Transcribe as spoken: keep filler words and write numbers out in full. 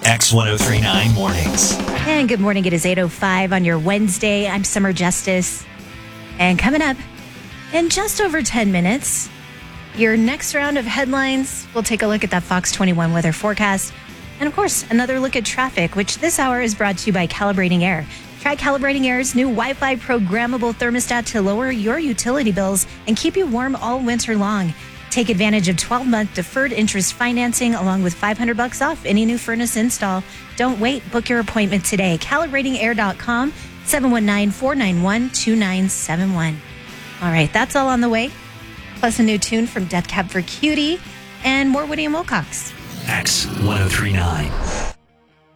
X ten thirty-nine Mornings. And good morning. It is eight oh five on your Wednesday. I'm Summer Justice. And coming up in just over ten minutes, your next round of headlines, we'll take a look at that Fox twenty-one weather forecast. And of course, another look at traffic, which this hour is brought to you by Calibrating Air. Try Calibrating Air's new Wi-Fi programmable thermostat to lower your utility bills and keep you warm all winter long. Take advantage of twelve-month deferred interest financing along with five hundred bucks off any new furnace install. Don't wait. Book your appointment today. calibrating air dot com, seven one nine, four nine one, two nine seven one. All right, that's all on the way. Plus a new tune from Death Cab for Cutie and more Woody and Wilcox. X ten thirty-nine.